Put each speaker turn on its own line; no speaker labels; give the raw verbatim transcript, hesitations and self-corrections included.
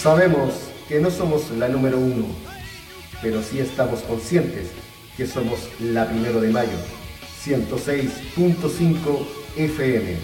Sabemos que no somos la número uno, pero sí estamos conscientes que somos la Primero de Mayo, ciento seis punto cinco F M.